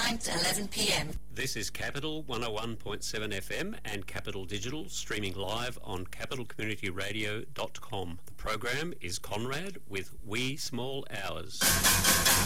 9 to 11 p.m. This is Capital 101.7 FM and Capital Digital, streaming live on capitalcommunityradio.com. The program is Conrad with Wee Small Hours.